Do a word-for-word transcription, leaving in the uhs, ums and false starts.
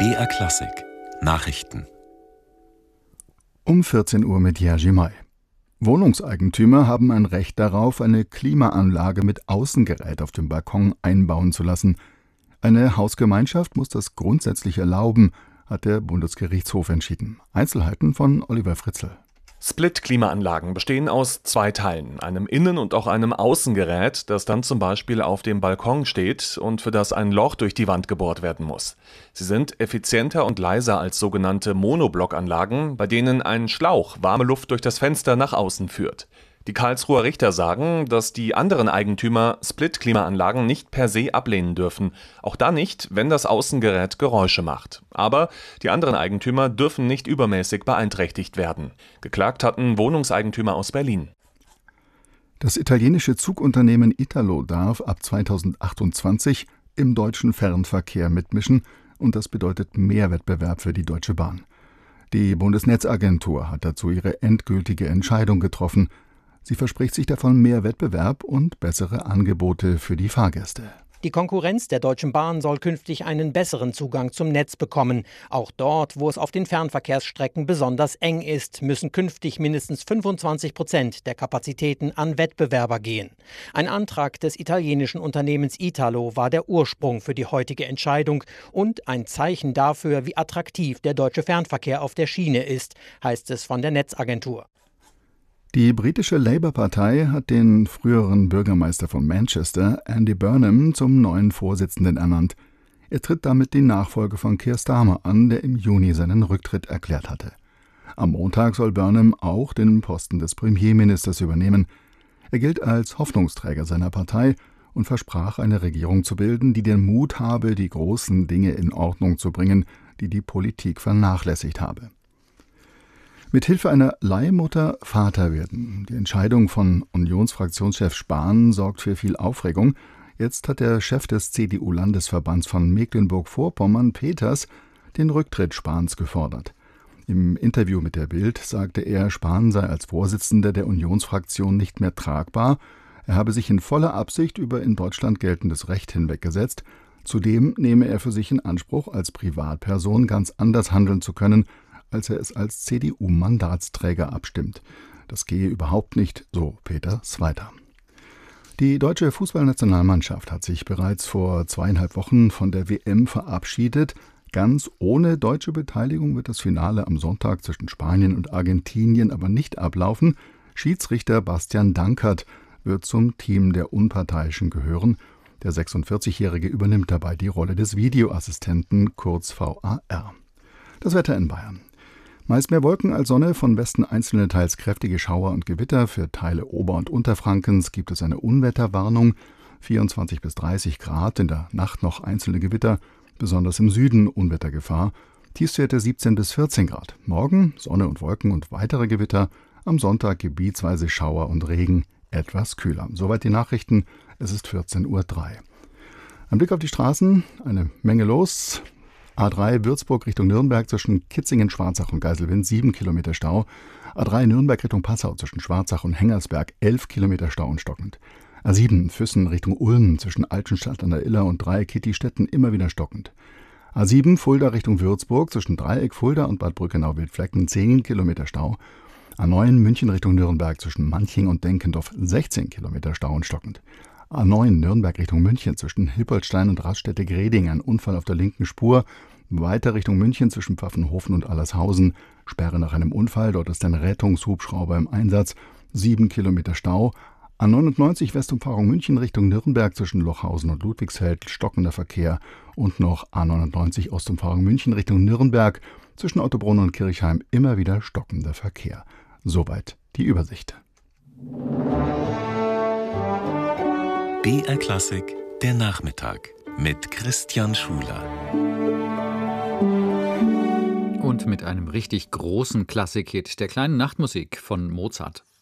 B R Klassik Nachrichten Um vierzehn Uhr mit Jerzy May. Wohnungseigentümer haben ein Recht darauf, eine Klimaanlage mit Außengerät auf dem Balkon einbauen zu lassen. Eine Hausgemeinschaft muss das grundsätzlich erlauben, hat der Bundesgerichtshof entschieden. Einzelheiten von Oliver Fritzl. Split-Klimaanlagen bestehen aus zwei Teilen, einem Innen- und auch einem Außengerät, das dann zum Beispiel auf dem Balkon steht und für das ein Loch durch die Wand gebohrt werden muss. Sie sind effizienter und leiser als sogenannte Monoblockanlagen, bei denen ein Schlauch warme Luft durch das Fenster nach außen führt. Die Karlsruher Richter sagen, dass die anderen Eigentümer Split-Klimaanlagen nicht per se ablehnen dürfen. Auch dann nicht, wenn das Außengerät Geräusche macht. Aber die anderen Eigentümer dürfen nicht übermäßig beeinträchtigt werden. Geklagt hatten Wohnungseigentümer aus Berlin. Das italienische Zugunternehmen Italo darf ab zweitausendachtundzwanzig im deutschen Fernverkehr mitmischen und das bedeutet mehr Wettbewerb für die Deutsche Bahn. Die Bundesnetzagentur hat dazu ihre endgültige Entscheidung getroffen. Sie verspricht sich davon mehr Wettbewerb und bessere Angebote für die Fahrgäste. Die Konkurrenz der Deutschen Bahn soll künftig einen besseren Zugang zum Netz bekommen. Auch dort, wo es auf den Fernverkehrsstrecken besonders eng ist, müssen künftig mindestens fünfundzwanzig Prozent der Kapazitäten an Wettbewerber gehen. Ein Antrag des italienischen Unternehmens Italo war der Ursprung für die heutige Entscheidung und ein Zeichen dafür, wie attraktiv der deutsche Fernverkehr auf der Schiene ist, heißt es von der Netzagentur. Die britische Labour-Partei hat den früheren Bürgermeister von Manchester, Andy Burnham, zum neuen Vorsitzenden ernannt. Er tritt damit die Nachfolge von Keir Starmer an, der im Juni seinen Rücktritt erklärt hatte. Am Montag soll Burnham auch den Posten des Premierministers übernehmen. Er gilt als Hoffnungsträger seiner Partei und versprach, eine Regierung zu bilden, die den Mut habe, die großen Dinge in Ordnung zu bringen, die die Politik vernachlässigt habe. Mit Hilfe einer Leihmutter Vater werden. Die Entscheidung von Unionsfraktionschef Spahn sorgt für viel Aufregung. Jetzt hat der Chef des C D U-Landesverbands von Mecklenburg-Vorpommern, Peters, den Rücktritt Spahns gefordert. Im Interview mit der Bild sagte er, Spahn sei als Vorsitzender der Unionsfraktion nicht mehr tragbar. Er habe sich in voller Absicht über in Deutschland geltendes Recht hinweggesetzt. Zudem nehme er für sich in Anspruch, als Privatperson ganz anders handeln zu können, als er es als C D U-Mandatsträger abstimmt. Das gehe überhaupt nicht, so Peters weiter. Die deutsche Fußballnationalmannschaft hat sich bereits vor zweieinhalb Wochen von der W M verabschiedet. Ganz ohne deutsche Beteiligung wird das Finale am Sonntag zwischen Spanien und Argentinien aber nicht ablaufen. Schiedsrichter Bastian Dankert wird zum Team der Unparteiischen gehören. Der sechsundvierzigjährige übernimmt dabei die Rolle des Videoassistenten, kurz V A R. Das Wetter in Bayern. Meist mehr Wolken als Sonne, von Westen einzelne teils kräftige Schauer und Gewitter. Für Teile Ober- und Unterfrankens gibt es eine Unwetterwarnung. vierundzwanzig bis dreißig Grad, in der Nacht noch einzelne Gewitter, besonders im Süden Unwettergefahr. Tiefstwerte siebzehn bis vierzehn Grad. Morgen Sonne und Wolken und weitere Gewitter. Am Sonntag gebietsweise Schauer und Regen, etwas kühler. Soweit die Nachrichten, es ist vierzehn Uhr drei. Ein Blick auf die Straßen, eine Menge los. A drei Würzburg Richtung Nürnberg zwischen Kitzingen, Schwarzach und Geiselwind sieben Kilometer Stau. A drei Nürnberg Richtung Passau zwischen Schwarzach und Hengersberg elf Kilometer Stau und stockend. A sieben Füssen Richtung Ulm zwischen Altenstadt an der Iller und Dreieck Kittistetten immer wieder stockend. A sieben Fulda Richtung Würzburg zwischen Dreieck Fulda und Bad Brückenau-Wildflecken zehn Kilometer Stau. A neun München Richtung Nürnberg zwischen Manching und Denkendorf sechzehn Kilometer Stau und stockend. A neun Nürnberg Richtung München zwischen Hippolstein und Raststätte-Greding, ein Unfall auf der linken Spur. Weiter Richtung München zwischen Pfaffenhofen und Allershausen. Sperre nach einem Unfall, dort ist ein Rettungshubschrauber im Einsatz. sieben Kilometer Stau. A neunundneunzig Westumfahrung München Richtung Nürnberg zwischen Lochhausen und Ludwigsfeld, stockender Verkehr. Und noch A neunundneunzig Ostumfahrung München Richtung Nürnberg zwischen Ottobrunn und Kirchheim immer wieder stockender Verkehr. Soweit die Übersicht. B R Klassik, der Nachmittag mit Christian Schuler. Und mit einem richtig großen Klassikhit der kleinen Nachtmusik von Mozart.